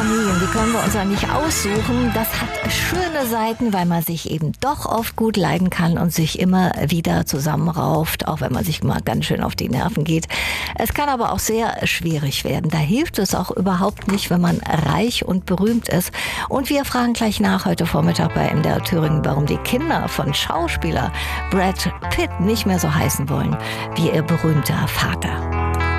Familien, die können wir uns ja nicht aussuchen. Das hat schöne Seiten, weil man sich eben doch oft gut leiden kann und sich immer wieder zusammenrauft, auch wenn man sich mal ganz schön auf die Nerven geht. Es kann aber auch sehr schwierig werden. Da hilft es auch überhaupt nicht, wenn man reich und berühmt ist. Und wir fragen gleich nach heute Vormittag bei MDR Thüringen, warum die Kinder von Schauspieler Brad Pitt nicht mehr so heißen wollen wie ihr berühmter Vater.